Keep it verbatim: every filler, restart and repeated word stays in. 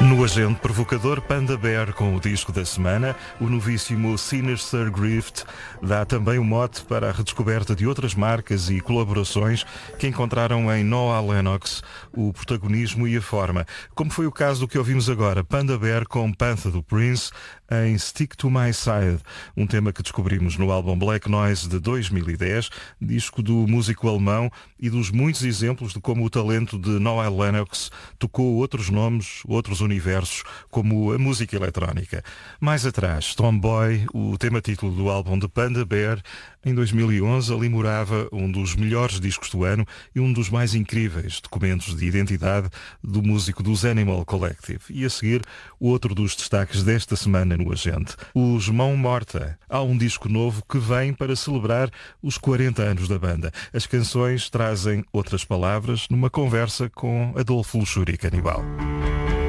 No Agente Provocador, Panda Bear com o disco da semana. O novíssimo Sinister Grift dá também o mote para a redescoberta de outras marcas e colaborações que encontraram em Noah Lennox o protagonismo e a forma, como foi o caso do que ouvimos agora, Panda Bear com Panther do Prince em Stick to My Side, um tema que descobrimos no álbum Black Noise de dois mil e dez, disco do músico alemão e dos muitos exemplos de como o talento de Noah Lennox tocou outros nomes, outros universos, como a música eletrónica. Mais atrás, Tomboy, o tema título do álbum de Panda Bear, em dois mil e onze ali morava um dos melhores discos do ano e um dos mais incríveis documentos de identidade do músico dos Animal Collective. E a seguir, outro dos destaques desta semana no Agente, os Mão Morta. Há um disco novo que vem para celebrar os quarenta anos da banda. As canções trazem outras palavras numa conversa com Adolfo Luxúria Canibal.